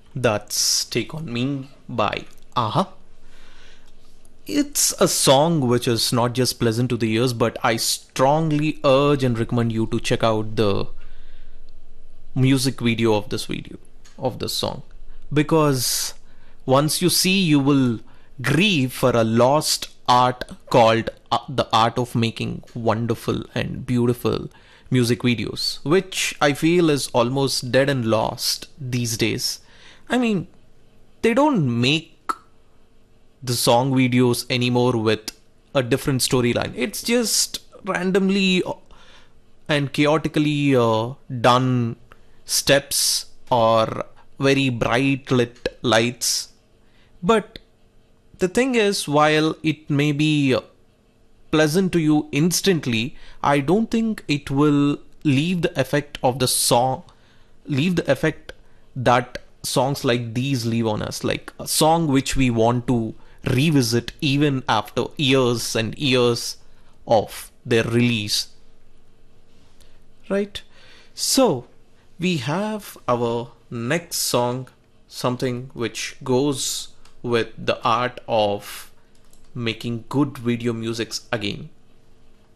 That's Take On Me by Aha. It's a song which is not just pleasant to the ears, but I strongly urge and recommend you to check out the music of this song, because once you see, you will grieve for a lost art called the art of making wonderful and beautiful music videos, which I feel is almost dead and lost these days. I mean, they don't make the song videos anymore with a different storyline. It's just randomly and chaotically done steps or very bright lit lights. But the thing is, while it may be pleasant to you instantly, I don't think it will leave the effect of the song, leave the effect that songs like these leave on us, like a song which we want to revisit even after years and years of their release, right? So, we have our next song, something which goes with the art of making good video musics again.